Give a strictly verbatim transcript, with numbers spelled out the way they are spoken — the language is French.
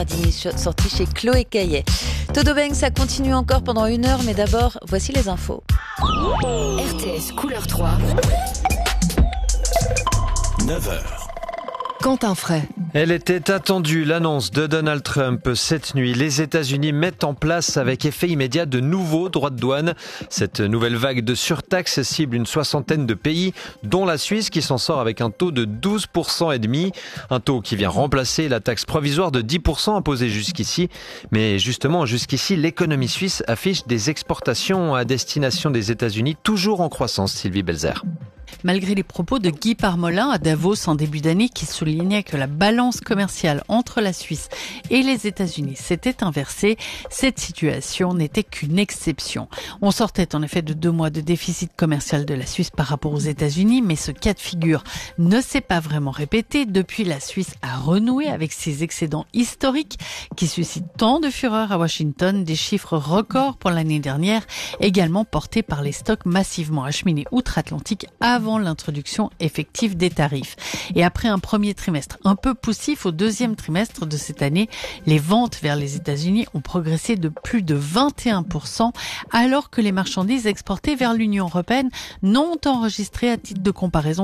Sorti chez Chloé Caillet. Todo Bang, ça continue encore pendant une heure, mais d'abord, voici les infos. R T S Couleur trois. neuf heures. Quentin Fray. Elle était attendue, l'annonce de Donald Trump cette nuit. Les États-Unis mettent en place avec effet immédiat de nouveaux droits de douane. Cette nouvelle vague de surtaxe cible une soixantaine de pays, dont la Suisse qui s'en sort avec un taux de douze pour cent et demi. Un taux qui vient remplacer la taxe provisoire de dix pour cent imposée jusqu'ici. Mais justement, jusqu'ici, l'économie suisse affiche des exportations à destination des États-Unis toujours en croissance, Sylvie Belzer. Malgré les propos de Guy Parmelin à Davos en début d'année qui soulignait que la balance commerciale entre la Suisse et les États-Unis s'était inversée, cette situation n'était qu'une exception. On sortait en effet de deux mois de déficit commercial de la Suisse par rapport aux États-Unis, mais ce cas de figure ne s'est pas vraiment répété. Depuis, la Suisse a renoué avec ses excédents historiques qui suscitent tant de fureur à Washington, des chiffres records pour l'année dernière, également portés par les stocks massivement acheminés outre-Atlantique avant avant l'introduction effective des tarifs. Et après un premier trimestre un peu poussif, au deuxième trimestre de cette année, les ventes vers les États-Unis ont progressé de plus de vingt et un pour cent, alors que les marchandises exportées vers l'Union européenne n'ont enregistré, à titre de comparaison,